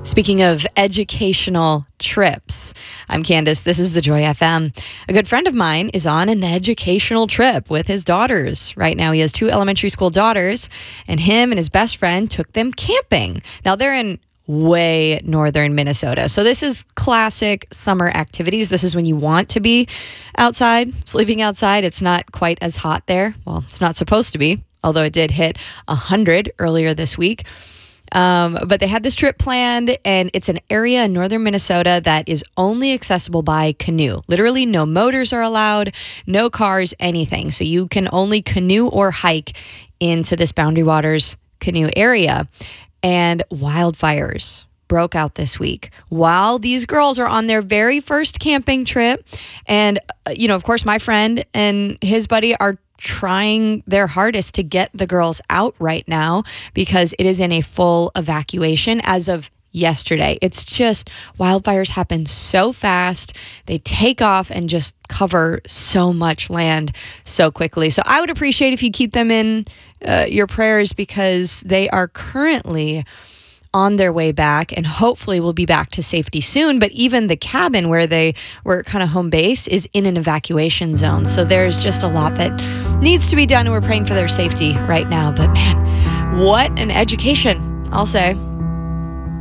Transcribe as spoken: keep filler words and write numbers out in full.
Speaking of educational trips, I'm Candace. This is the Joy F M. A good friend of mine is on an educational trip with his daughters. Right now, he has two elementary school daughters, and him and his best friend took them camping. Now, they're in way northern Minnesota. So this is classic summer activities. This is when you want to be outside, sleeping outside. It's not quite as hot there. Well, it's not supposed to be, although it did hit one hundred earlier this week. Um, but they had this trip planned, and it's an area in northern Minnesota that is only accessible by canoe. Literally no motors are allowed, no cars, anything. So you can only canoe or hike into this Boundary Waters canoe area. And wildfires broke out this week while these girls are on their very first camping trip. And, uh, you know, of course, my friend and his buddy are trying their hardest to get the girls out right now because it is in a full evacuation as of yesterday. It's just wildfires happen so fast. They take off and just cover so much land so quickly. So I would appreciate if you keep them in uh, your prayers because they are currently on their way back and hopefully will be back to safety soon. But even the cabin where they were kind of home base is in an evacuation zone. So there's just a lot that needs to be done, and we're praying for their safety right now. But man, what an education, I'll say.